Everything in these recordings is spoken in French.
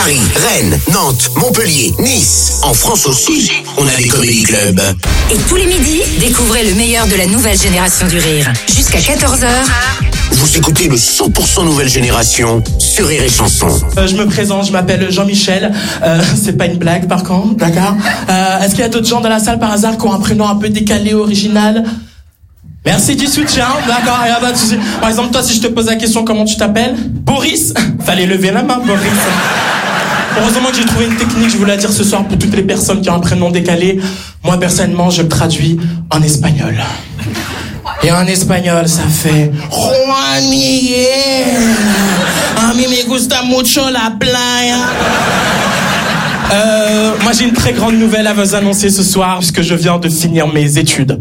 Paris, Rennes, Nantes, Montpellier, Nice. En France aussi, on a des comédie clubs. Et tous les midis, découvrez le meilleur de la nouvelle génération du rire. Jusqu'à 14h. Vous écoutez le 100% nouvelle génération sur Rire et Chanson. Je me présente, je m'appelle Jean-Michel. C'est pas une blague par contre, d'accord. Est-ce qu'il y a d'autres gens dans la salle par hasard qui ont un prénom un peu décalé, original? Merci du soutien, d'accord, y a pas de souci. Par exemple, toi, si je te pose la question, comment tu t'appelles? Boris. Fallait lever la main, Boris. Heureusement que j'ai trouvé une technique, je voulais la dire ce soir pour toutes les personnes qui ont un prénom décalé. Moi, personnellement, je le traduis en espagnol. Et en espagnol, ça fait Juan Miguel. A mí me gusta mucho la playa. Moi, j'ai une très grande nouvelle à vous annoncer ce soir, puisque je viens de finir mes études.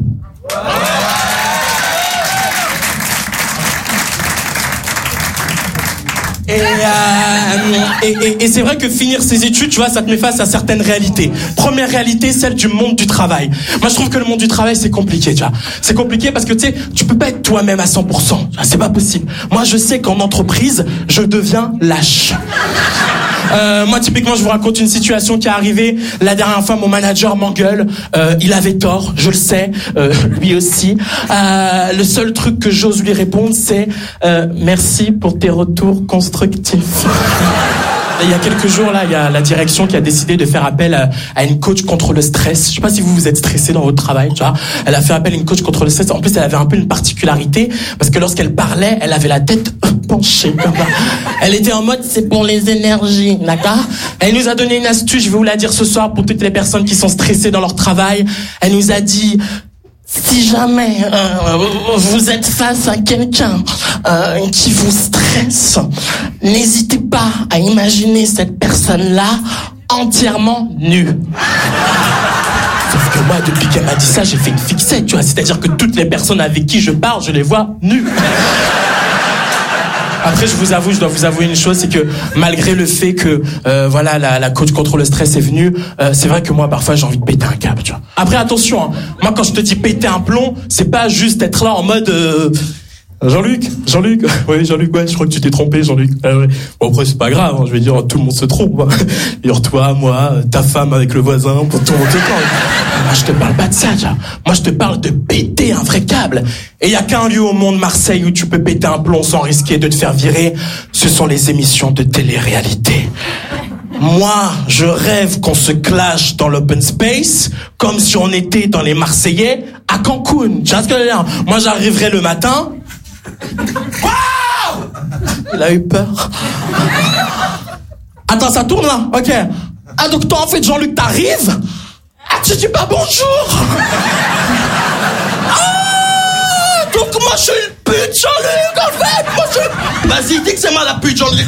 Et c'est vrai que finir ses études, tu vois, ça te met face à certaines réalités. Première réalité, celle du monde du travail. Moi, je trouve que le monde du travail, c'est compliqué, tu vois. C'est compliqué parce que, tu sais, tu peux pas être toi-même à 100%. C'est pas possible. Moi, je sais qu'en entreprise, je deviens lâche. Moi, typiquement, je vous raconte une situation qui est arrivée. La dernière fois, mon manager m'engueule. Il avait tort, je le sais. Lui aussi. Le seul truc que j'ose lui répondre, c'est merci pour tes retours constructifs. Il y a quelques jours, là, il y a la direction qui a décidé de faire appel à une coach contre le stress. Je sais pas si vous êtes stressé dans votre travail, tu vois. Elle a fait appel à une coach contre le stress. En plus, elle avait un peu une particularité parce que lorsqu'elle parlait, elle avait la tête penchée comme ça. Elle était en mode c'est pour les énergies, d'accord? Elle nous a donné une astuce, je vais vous la dire ce soir pour toutes les personnes qui sont stressées dans leur travail. Elle nous a dit si jamais vous êtes face à quelqu'un qui vous stresse, n'hésitez pas à imaginer cette personne-là entièrement nue. Sauf que moi, depuis qu'elle m'a dit ça, j'ai fait une fixette, tu vois. C'est-à-dire que toutes les personnes avec qui je parle, je les vois nues. Après, je dois vous avouer une chose, c'est que malgré le fait que voilà la coach contre le stress est venue, c'est vrai que moi parfois j'ai envie de péter un câble, tu vois. Après attention, hein, moi quand je te dis péter un plomb, c'est pas juste être là en mode Jean-Luc, oui Jean-Luc, ouais, je crois que tu t'es trompé, Jean-Luc. Ouais. Bon après c'est pas grave, hein, je vais dire tout le monde se trompe. Hein. Dire toi, moi, ta femme avec le voisin, pour tout le monde se trompe. Moi je te parle pas de ça, tu vois. Moi je te parle de péter un vrai câble. Et il y a qu'un lieu au monde, Marseille, où tu peux péter un plomb sans risquer de te faire virer, ce sont les émissions de télé-réalité. Moi, je rêve qu'on se clash dans l'open space, comme si on était dans les Marseillais à Cancun. Tu vois ce que je veux dire? Moi j'arriverai le matin. Wow! Il a eu peur. Attends, ça tourne là? Ok. Ah, donc toi, en fait, Jean-Luc, t'arrives? Ah, tu dis pas bonjour? Ah, donc moi, je suis une pute, Jean-Luc, en fait! Moi, Vas-y, dis que c'est moi la pute, Jean-Luc,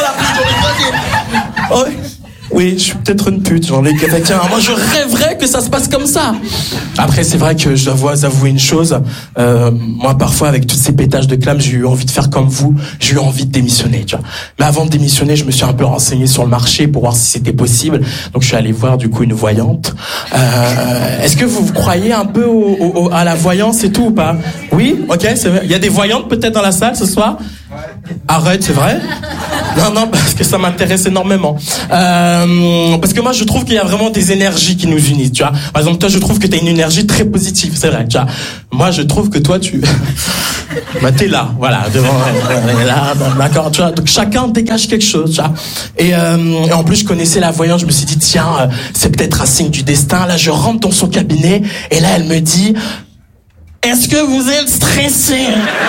vas-y. Oui, je suis peut-être une pute, Jean-Luc. Tiens, moi, je rêverais que ça se passe comme ça. Après, c'est vrai que je dois vous avouer une chose. Moi, parfois, avec tous ces pétages de clame, j'ai eu envie de faire comme vous. J'ai eu envie de démissionner, tu vois. Mais avant de démissionner, je me suis un peu renseigné sur le marché pour voir si c'était possible. Donc, je suis allé voir, du coup, une voyante. Est-ce que vous croyez un peu à la voyance et tout ou pas? Oui? Ok, c'est vrai. Il y a des voyantes peut-être dans la salle ce soir? Arrête, c'est vrai? Non, parce que ça m'intéresse énormément. Parce que moi, je trouve qu'il y a vraiment des énergies qui nous unissent, tu vois. Par exemple, toi, je trouve que t'as une énergie très positive, c'est vrai, tu vois. Moi, je trouve que toi, bah, t'es là, voilà, devant, là, d'accord, tu vois. Donc, chacun dégage quelque chose, tu vois. Et en plus, je connaissais la voyante, je me suis dit, tiens, c'est peut-être un signe du destin. Là, je rentre dans son cabinet, et là, elle me dit, est-ce que vous êtes stressé?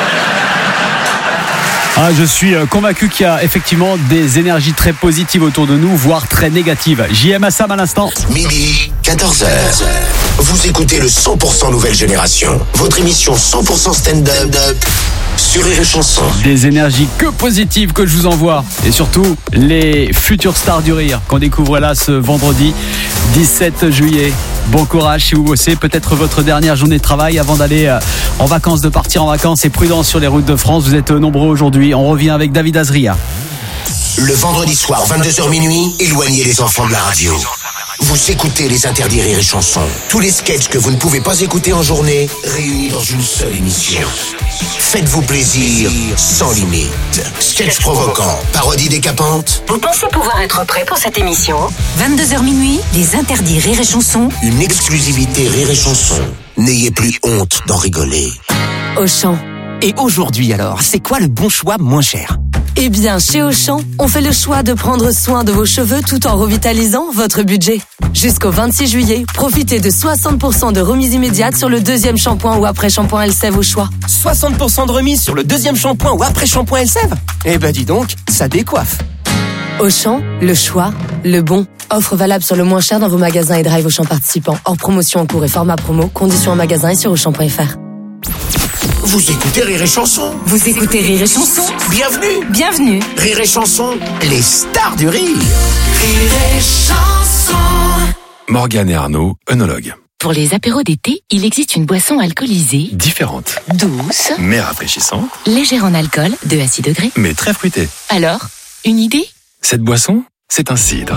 Ah, je suis convaincu qu'il y a effectivement des énergies très positives autour de nous, voire très négatives. JM Assam à l'instant. Midi, 14h. Vous écoutez le 100% Nouvelle Génération. Votre émission 100% stand-up sur Rire et Chanson. Des énergies que positives que je vous envoie. Et surtout, les futures stars du rire qu'on découvre là ce vendredi 17 juillet. Bon courage si vous bossez, peut-être votre dernière journée de travail avant d'aller en vacances, de partir en vacances, et prudence sur les routes de France. Vous êtes nombreux aujourd'hui. On revient avec David Azria. Le vendredi soir, 22h minuit, éloignez les enfants de la radio. Vous écoutez les interdits Rire et Chanson. Tous les sketchs que vous ne pouvez pas écouter en journée, réunis dans une seule émission. Faites-vous plaisir sans limite. Sketchs provocants, parodies décapantes. Vous pensez pouvoir être prêt pour cette émission? 22h minuit, les interdits Rire et Chanson. Une exclusivité Rire et Chanson. N'ayez plus honte d'en rigoler. Auchan. Et aujourd'hui alors, c'est quoi le bon choix moins cher? Eh bien, chez Auchan, on fait le choix de prendre soin de vos cheveux tout en revitalisant votre budget. Jusqu'au 26 juillet, profitez de 60% de remise immédiate sur le deuxième shampoing ou après-shampoing Elseve au choix. 60% de remise sur le deuxième shampoing ou après-shampoing Elseve? Eh ben dis donc, ça décoiffe. Auchan, le choix, le bon. Offre valable sur le moins cher dans vos magasins et drive Auchan participants. Hors promotion en cours et format promo. Conditions en magasin et sur Auchan.fr. Vous écoutez Rire et Chanson. Vous écoutez Rire et Chanson. Bienvenue. Bienvenue. Rire et Chanson, les stars du rire. Rire et Chanson. Morgane et Arnaud, œnologues. Pour les apéros d'été, il existe une boisson alcoolisée, Différentes, douce, mais rafraîchissantes, légère en alcool, de à 6 degrés. mais très fruitées. Alors, une idée? Cette boisson, c'est un cidre.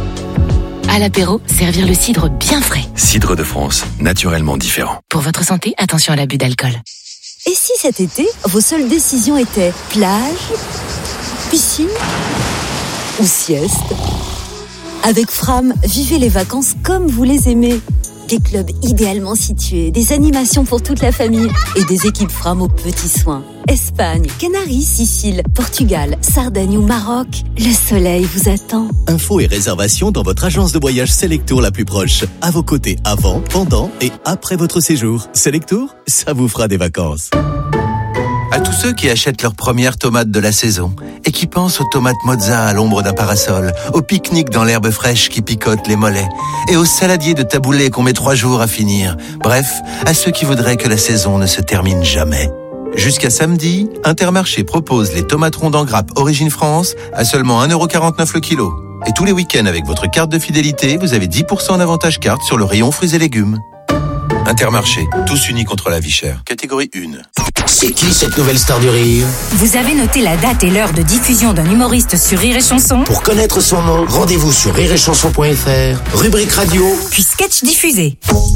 À l'apéro, servir le cidre bien frais. Cidre de France, naturellement différent. Pour votre santé, attention à l'abus d'alcool. Et si cet été, vos seules décisions étaient plage, piscine ou sieste? Avec Fram, vivez les vacances comme vous les aimez. Des clubs idéalement situés, des animations pour toute la famille et des équipes Fram aux petits soins. Espagne, Canaries, Sicile, Portugal, Sardaigne ou Maroc, le soleil vous attend. Infos et réservations dans votre agence de voyage Selectour la plus proche. À vos côtés avant, pendant et après votre séjour. Selectour, ça vous fera des vacances. À tous ceux qui achètent leurs premières tomates de la saison et qui pensent aux tomates mozza à l'ombre d'un parasol, au pique-nique dans l'herbe fraîche qui picote les mollets et aux saladiers de taboulé qu'on met 3 jours à finir. Bref, à ceux qui voudraient que la saison ne se termine jamais. Jusqu'à samedi, Intermarché propose les tomates rondes en grappe Origine France à seulement 1,49€ le kilo. Et tous les week-ends avec votre carte de fidélité, vous avez 10% d'avantage carte sur le rayon fruits et légumes. Intermarché, tous unis contre la vie chère. Catégorie 1. C'est qui cette nouvelle star du rire? Vous avez noté la date et l'heure de diffusion d'un humoriste sur Rire et Chanson? Pour connaître son nom, rendez-vous sur rireetchanson.fr, rubrique radio, Puis sketch diffusé.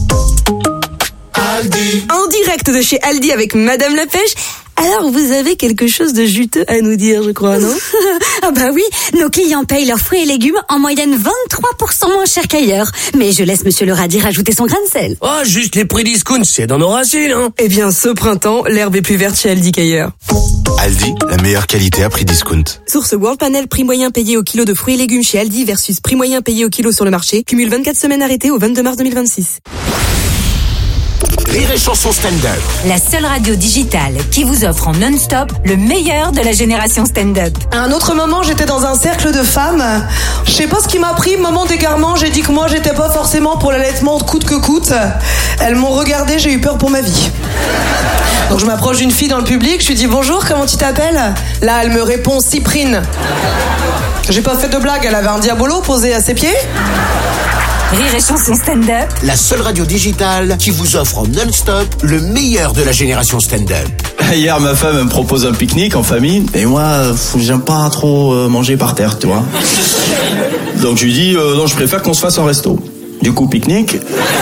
Aldi. En direct de chez Aldi avec Madame la Pêche. Alors, vous avez quelque chose de juteux à nous dire, je crois, non? Ah bah oui, nos clients payent leurs fruits et légumes en moyenne 23% moins cher qu'ailleurs. Mais je laisse Monsieur le radis rajouter son grain de sel. Oh, juste les prix discount, c'est dans nos racines, hein. Eh bien, ce printemps, l'herbe est plus verte chez Aldi qu'ailleurs. Aldi, la meilleure qualité à prix discount. Source World Panel, prix moyen payé au kilo de fruits et légumes chez Aldi versus prix moyen payé au kilo sur le marché. Cumule 24 semaines arrêtées au 22 mars 2026. Rire et Chanson stand-up. La seule radio digitale qui vous offre en non-stop le meilleur de la génération stand-up. À un autre moment, j'étais dans un cercle de femmes. Je sais pas ce qui m'a pris, moment d'égarement, j'ai dit que moi, j'étais pas forcément pour l'allaitement coûte que coûte. Elles m'ont regardé, j'ai eu peur pour ma vie. Donc je m'approche d'une fille dans le public, je lui dis bonjour, comment tu t'appelles? Là, elle me répond Cyprine. J'ai pas fait de blague, elle avait un diabolo posé à ses pieds. Rire et Chanson stand-up. La seule radio digitale qui vous offre en non-stop le meilleur de la génération stand-up. Hier, ma femme me propose un pique-nique en famille. Et moi, j'aime pas trop manger par terre, tu vois. Donc je lui dis, non, je préfère qu'on se fasse un resto. Du coup, pique-nique.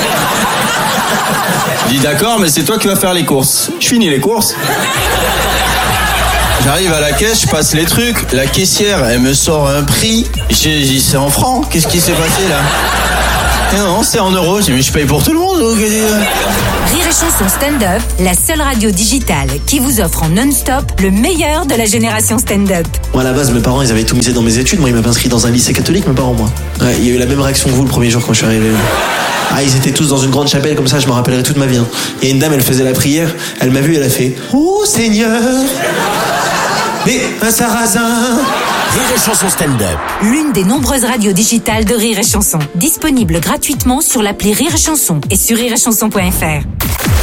Je dis, d'accord, mais c'est toi qui vas faire les courses. Je finis les courses. J'arrive à la caisse, je passe les trucs. La caissière, elle me sort un prix. J'ai dit, c'est en francs. Qu'est-ce qui s'est passé, là? Et non, c'est en euros. J'ai dit, mais je paye pour tout le monde. Rire et Chanson stand-up, la seule radio digitale qui vous offre en non-stop le meilleur de la génération stand-up. Moi, à la base, mes parents, ils avaient tout misé dans mes études. Moi, ils m'avaient inscrit dans un lycée catholique, mes parents, moi. Ouais, il y a eu la même réaction que vous le premier jour quand je suis arrivé. Ah, ils étaient tous dans une grande chapelle, comme ça, je me rappellerai toute ma vie. Hein. Il y a une dame, elle faisait la prière. Elle m'a vu, elle a fait « Oh, Seigneur !» Mais un sarrasin. Rire et Chanson stand-up. L'une des nombreuses radios digitales de Rire et Chanson. Disponible gratuitement sur l'appli Rire et Chanson et sur rireetchanson.fr.